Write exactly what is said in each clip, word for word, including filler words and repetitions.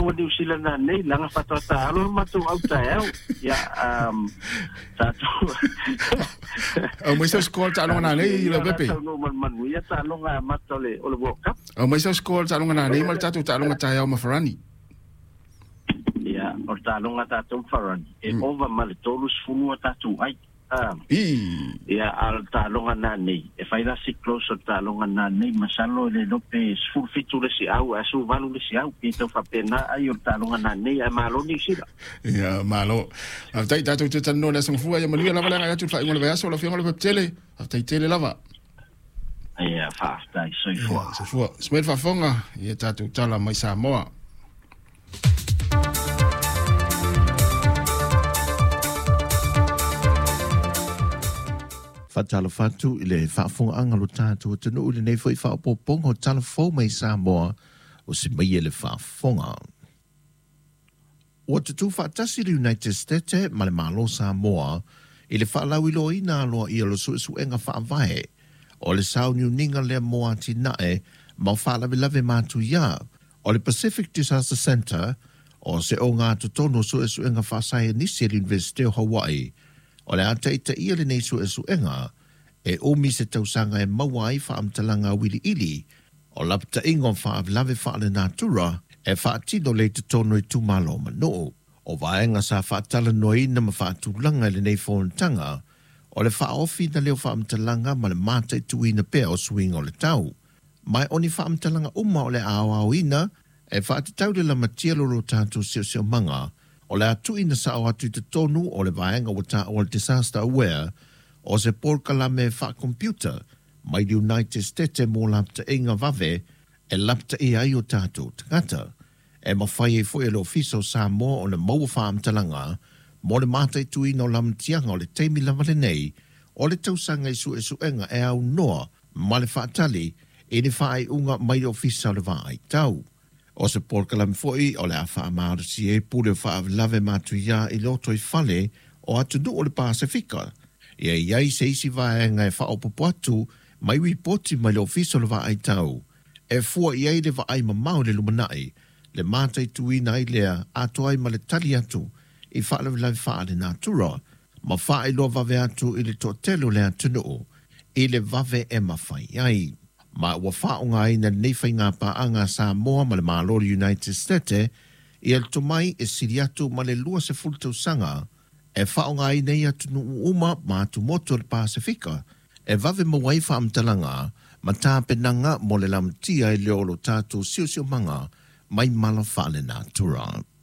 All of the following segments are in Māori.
wa New Zealand na nei langa fatata alo matu au tae ya um tatu o mai sa skol ta longa nei le pepe no man man ya ta longa matole o le World Cup o mai sa skol ta longa nei mal tatu ta longa tae au mafarani ya o ta longa tatu farani e over mal tolus funu tatu ai Um, ia al talonga na nei e fai la si close talonga na nei masalo le lope full fitu le si au asu valu le si au ki to fa pena ai o talonga na nei a malo ni sila ia malo a tai tatu te tano le song fuga ia malia lava la tu fa ngol va so la fianga le tele a tai tele lava ia fa tai so fu so fu smet fa fonga ia tatu tala mai sa moa Fatala fatu ile whaafonga anga lo tātua tanu ule nei fwoi whaapopong ho tala fau mai Samoa o si mai ele whaafonga. O tutu whaatasi le United States ma le malo Samoa ile whaalau ilo ina aloa i alo su su enga whaavahe o le sau niu ninga lea moa tinae ma whaalawe lave mātu ia o le Pacific Disaster Center o se o ngā tutono su su enga whaasahe nisi le University of Hawaii o le ata ita ia le nei su e su enga, e omi se tausanga e mawai wha amtalanga wili ili, o lapta ingon wha avlave wha le natura, e wha atino le te tono i tumalo mano. O vaenga sa wha atala noi na ma wha atulanga le nei whontanga, o le wha ofi na leo wha amtalanga ma le mata i tuina pea o swing o le tau. Mai oni wha amtalanga uma o le awa o ina, e wha atatau le la matielo lo tātou sio sio manga, o le atu ina sa o atu te tonu o le vaenga o ta o le disaster aware o se porkala me wha computer mai di United States mo lapta inga vave e lapta i ai o tātou tangata. E mawhai e fwoi le ofiso sa mo o le maua wha amtalanga mo le mata i tu ina o lamtianga o le teimi lava le nei o le tausanga i su e su enga e au noa ma le whaatali e ni wha ai unga mai o ofisa le vaa ai tau. O se porkalam foi o le afa amara si e pule wha lave matu ia i loto i fale o atu nu o le Pasifika. Ia iai se isi vaenga e wha opopo atu mai wi poti mai le ofiso le va ai tau. E fua iai le va ai mamau le lumanai, le mata i tuina i lea atu ai ma le tali atu i wha lave lave wha le natura, ma wha i lo vave atu i le totelo le atu nu i le vave e mawhai ai. Ma ua whaonga ai na nei whai ngā paanga Samoa ma le Mālori United States i al tomai e siri atu ma le lua se fultau sanga e whaonga ai nei atu nu uma ma atu moto le Pasifika e vave mawai wha amtalanga ma tāpenanga mo le lamtia i leolo tātou sio sio manga mai mala whale natura.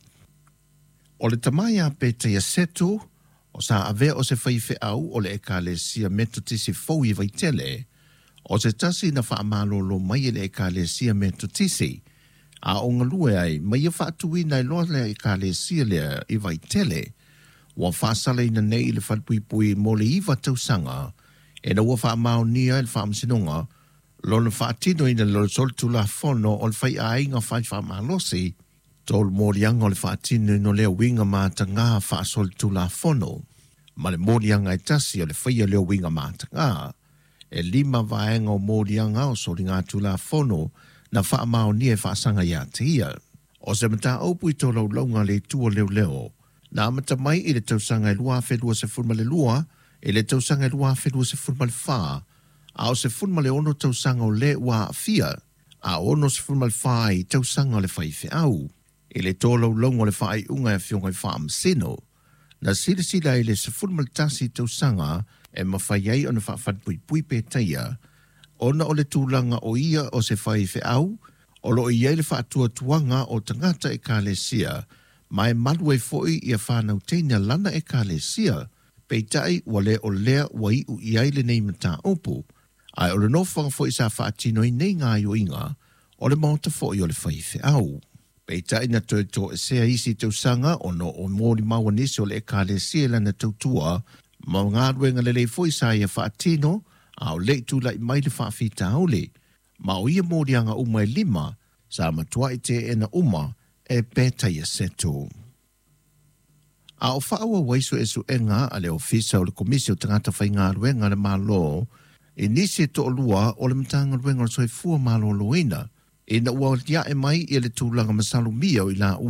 O le tamai a pe te seto o sa ave o se whaife au o le ekalesia metotisi fau i vaitele o se tasi na wha amalolo mai le ekalesia metotisi, a o ngalue ai mai e wha atui nai loa le ekalesia le i vaitele, wa wha sale ina nei le whalpuipui mo le iwa tausanga, e na ua wha amao nia le wha amsinonga, lo na wha atino ina lo sol tula fono o le whai a inga whai wha amalosi, tol morianga o le wha atino ino leo winga maata ngā wha sol tula fono, ma le morianga e tasi o le whai a leo winga maata ngā, e lima vaenga o morianga o sori ngā tula fono na wha mao ni e wha sanga ia te ia. O se mata aupu i tō lau launga le tua leo leo, na amata mai i le tausanga e lua whenua se funma le lua, e le tausanga e lua whenua se funma le wha, a o se funma le ono tausanga o le ua fia, a ono se funma le wha i tausanga o le whaife au, e le tō lau launga le wha i unga e whionga i wha amsino, na sila sila i le se funma le tasi tausanga e mawhai ai o na whaafat pui pui pe taia, ona o le tūlanga o ia o se whaife au, o lo i ai le whaatua tuanga o tangata e kālesia, mai malu e foi i a whanau teina lana e kālesia, pe tai ua le o lea ua i u i ai le nei mata opu, ai o le nofanga foi sa whaatino i nei ngā yo inga, o le mauta foi o le whaife au. Pe tai na toi to e sea isi tausanga o no o mōri maua nisi o le e kālesia lana tautua, ma ngā ruenga le lei foi sa ia whaatino, a o lei tu lai mai le whaafita aule, ma o ia mōrianga uma e lima, sa matua i te ena uma e pēta ia seto. A o whaaua waiso e su enga a le ofisa o le komisi o tangata whai ngā ruenga le malo, e nisi e to lua o le mtanga ruenga o soi fua malo loina, e na ua lia e mai i le tūlanga masalumia o i la